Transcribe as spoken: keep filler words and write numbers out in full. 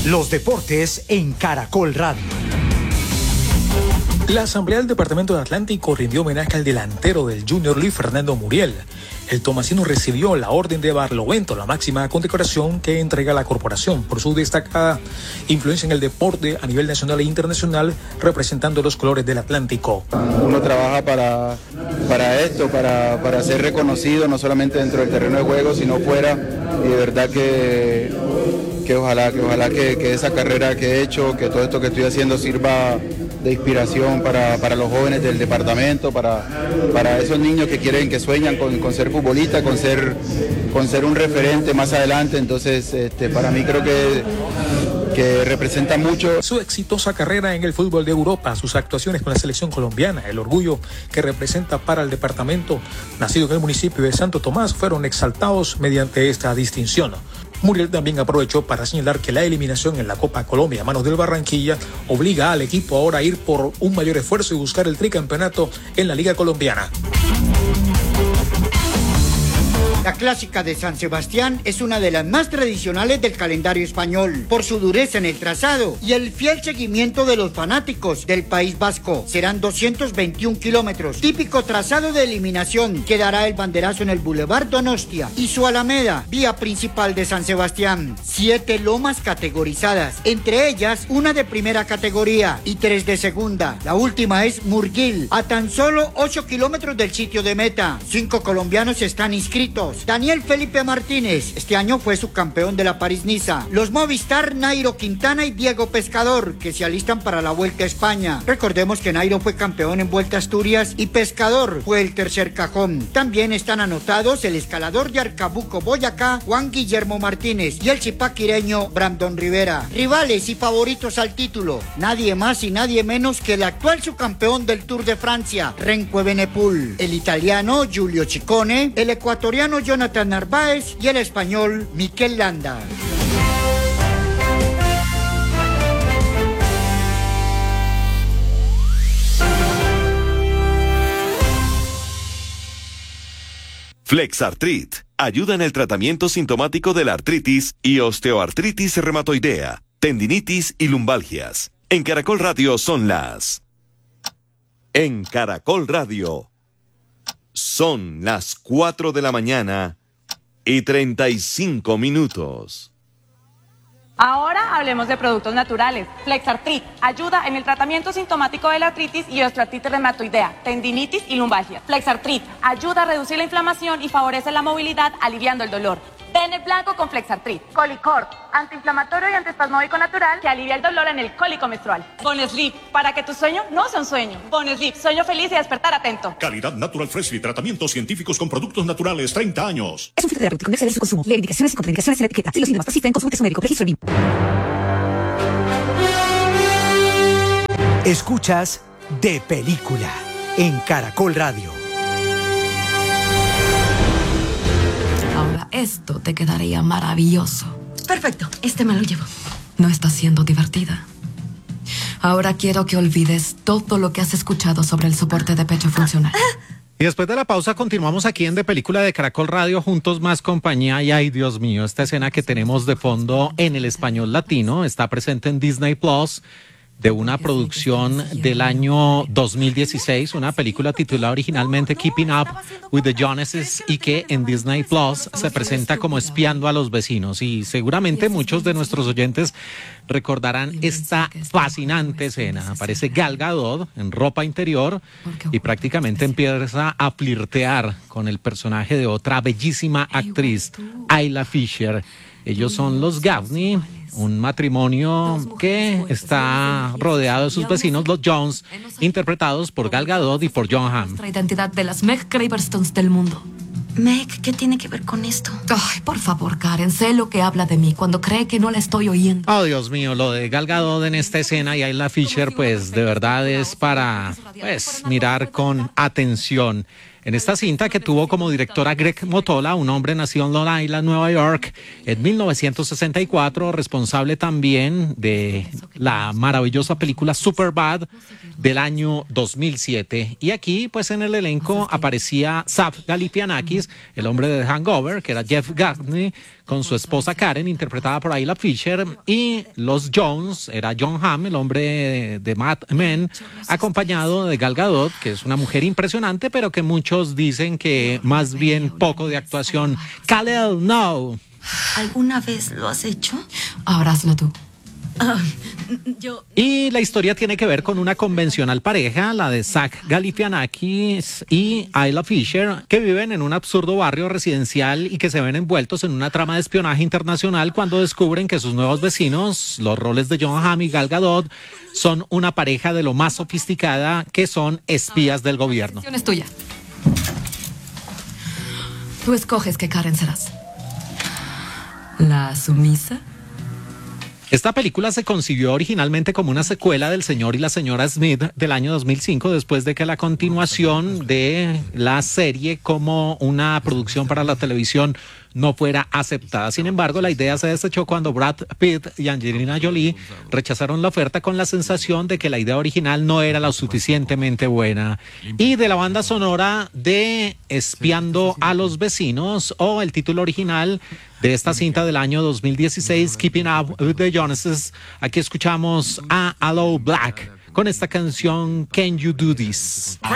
Los deportes en Caracol Radio. La Asamblea del Departamento de Atlántico rindió homenaje al delantero del Junior Luis Fernando Muriel. El tomasino recibió la Orden de Barlovento, la máxima condecoración que entrega la corporación por su destacada influencia en el deporte a nivel nacional e internacional, representando los colores del Atlántico. Uno trabaja para, para esto, para, para ser reconocido no solamente dentro del terreno de juego, sino fuera, y de verdad que, que ojalá, que, ojalá que, que esa carrera que he hecho, que todo esto que estoy haciendo sirva de inspiración para, para los jóvenes del departamento, para, para esos niños que quieren, que sueñan con, con ser futbolistas, con ser, con ser un referente más adelante. Entonces, este, para mí creo que, que representa mucho. Su exitosa carrera en el fútbol de Europa, sus actuaciones con la selección colombiana, el orgullo que representa para el departamento, nacido en el municipio de Santo Tomás, fueron exaltados mediante esta distinción. Muriel también aprovechó para señalar que la eliminación en la Copa Colombia a manos del Barranquilla obliga al equipo ahora a ir por un mayor esfuerzo y buscar el tricampeonato en la Liga Colombiana. La clásica de San Sebastián es una de las más tradicionales del calendario español, por su dureza en el trazado y el fiel seguimiento de los fanáticos del País Vasco. Serán doscientos veintiún kilómetros, típico trazado de eliminación que dará el banderazo en el Boulevard Donostia y su Alameda, vía principal de San Sebastián. Siete lomas categorizadas, entre ellas una de primera categoría y tres de segunda. La última es Murguil, a tan solo ocho kilómetros del sitio de meta. Cinco colombianos están inscritos. Daniel Felipe Martínez, este año fue subcampeón de la París-Niza. Los Movistar, Nairo Quintana y Diego Pescador, que se alistan para la Vuelta a España. Recordemos que Nairo fue campeón en Vuelta a Asturias y Pescador fue el tercer cajón. También están anotados el escalador de Arcabuco, Boyacá, Juan Guillermo Martínez, y el chipaquireño Brandon Rivera. Rivales y favoritos al título, nadie más y nadie menos que el actual subcampeón del Tour de Francia, Renko Evenepoel, el italiano Giulio Ciccone, el ecuatoriano Jonathan Narváez y el español Mikel Landa. Flexartrit ayuda en el tratamiento sintomático de la artritis y osteoartritis reumatoidea, tendinitis y lumbalgias. En Caracol Radio son las... En Caracol Radio son las cuatro de la mañana y treinta y cinco minutos. Ahora hablemos de productos naturales. Flexartrit ayuda en el tratamiento sintomático de la artritis y osteoartritis reumatoidea, tendinitis y lumbalgia. Flexartrit ayuda a reducir la inflamación y favorece la movilidad, aliviando el dolor. Ven blanco con Flexartrit. Colicort, antiinflamatorio y antiespasmódico natural que alivia el dolor en el cólico menstrual. Bonesleep, para que tu sueño no sea un sueño. Bonesleep, sueño feliz y despertar atento. Calidad Natural Freshly, tratamientos científicos con productos naturales, treinta años. Es un filtro terapéutico, no exceder su consumo. Lee indicaciones y contraindicaciones en la etiqueta. Si los síntomas persisten, consulte a su médico. Registro B I M. Escuchas De Película en Caracol Radio. Ahora esto te quedaría maravilloso. Perfecto, este me lo llevo. No está siendo divertida. Ahora quiero que olvides todo lo que has escuchado sobre el soporte de pecho funcional. Y después de la pausa continuamos aquí en De Película de Caracol Radio, juntos más compañía. Y ay, Dios mío, esta escena que tenemos de fondo en el español latino está presente en Disney Plus, de una producción del año dos mil dieciséis, una película titulada originalmente Keeping Up with the Joneses y que en Disney Plus se presenta como Espiando a los Vecinos. Y seguramente muchos de nuestros oyentes recordarán esta fascinante escena. Aparece Gal Gadot en ropa interior y prácticamente empieza a flirtear con el personaje de otra bellísima actriz, Isla Fisher. Ellos son los Gaffney, un matrimonio que está rodeado de sus vecinos, los Jones, interpretados por Gal Gadot y por Jon Hamm. Nuestra identidad de las Meg Craverstones del mundo. Meg, ¿qué tiene que ver con esto? Ay, por favor, Karen, sé lo que habla de mí cuando cree que no la estoy oyendo. Oh, Dios mío, lo de Gal Gadot en esta escena y Isla Fisher, pues de verdad es para pues mirar con atención. En esta cinta, que tuvo como directora Greg Motola, un hombre nacido en Long Island, Nueva York, en mil novecientos sesenta y cuatro, responsable también de la maravillosa película Superbad del año dos mil siete. Y aquí, pues en el elenco aparecía Zach Galifianakis, el hombre de The Hangover, que era Jeff Gaffney, con su esposa Karen, interpretada por Ayla Fisher, y los Jones, era John Hamm, el hombre de, de Mad Men, acompañado de Gal Gadot, que es una mujer impresionante, pero que muchos dicen que más bien poco de actuación. Kal-El, no. ¿Alguna vez lo has hecho? Ahora hazlo tú. Ah, yo... Y la historia tiene que ver con una convencional pareja, la de Zach Galifianakis y Ayla Fisher, que viven en un absurdo barrio residencial y que se ven envueltos en una trama de espionaje internacional cuando descubren que sus nuevos vecinos, los roles de John Hamm y Gal Gadot, son una pareja de lo más sofisticada, que son espías del gobierno. La decisión es tuya. Tú escoges qué Karen serás. ¿La sumisa? Esta película se concibió originalmente como una secuela del Señor y la Señora Smith del año dos mil cinco, después de que la continuación de la serie como una producción para la televisión no fuera aceptada. Sin embargo, la idea se desechó cuando Brad Pitt y Angelina Jolie rechazaron la oferta con la sensación de que la idea original no era lo suficientemente buena. Y de la banda sonora de Espiando a los Vecinos, o el título original de esta cinta del año dos mil dieciséis, Keeping Up with the Joneses, aquí escuchamos a Aloe Black con esta canción Can You Do This.